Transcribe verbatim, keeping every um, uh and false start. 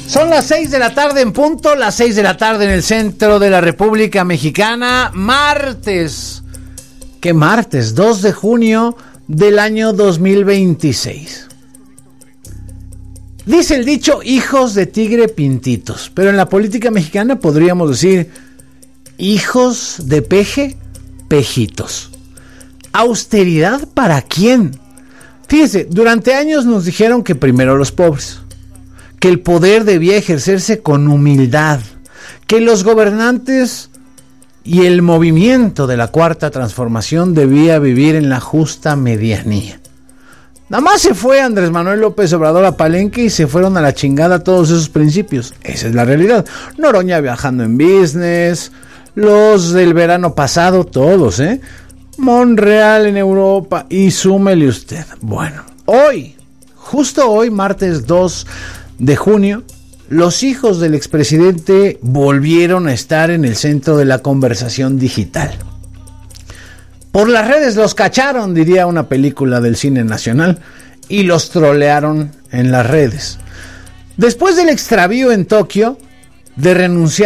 Son las seis de la tarde en punto, las seis de la tarde en el centro de la República Mexicana, martes. ¿Qué martes? dos de junio del año dos mil veintiséis. Dice el dicho, hijos de tigre pintitos, pero en la política mexicana podríamos decir, hijos de peje, pejitos. ¿Austeridad para quién? Fíjese, durante años nos dijeron que primero los pobres, que el poder debía ejercerse con humildad, que los gobernantes y el movimiento de la Cuarta Transformación debía vivir en la justa medianía. Nada más se fue Andrés Manuel López Obrador a Palenque y se fueron a la chingada todos esos principios. Esa es la realidad. Noroña viajando en business, los del verano pasado, todos, ¿eh? Monreal en Europa y súmele usted. Bueno, hoy, justo hoy, martes dos de junio, los hijos del expresidente volvieron a estar en el centro de la conversación digital. Por las redes los cacharon, diría una película del cine nacional, y los trolearon en las redes. Después del extravío en Tokio, de renunciar